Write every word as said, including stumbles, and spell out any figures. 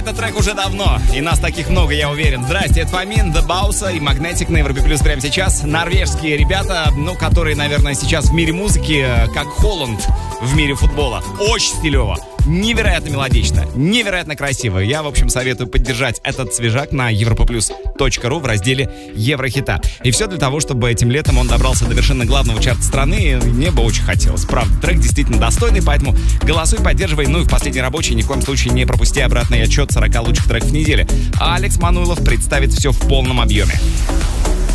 Этот трек уже давно, и нас таких много, я уверен. Здрасте, это Фомин, The Bounce и Magnetic на Европе Плюс прямо сейчас. Норвежские ребята, ну, которые, наверное, сейчас в мире музыки, как Холланд в мире футбола. Очень стилево, невероятно мелодично, невероятно красиво. Я, в общем, советую поддержать этот свежак на европаплюс точка ру в разделе Еврохита. И все для того, чтобы этим летом он добрался до вершины главного чарта страны. Мне бы очень хотелось. Правда, трек действительно достойный, поэтому голосуй, поддерживай. Ну и в последний рабочий ни в коем случае не пропусти обратный отчет сорока лучших треков недели. А Алекс Мануилов представит все в полном объеме.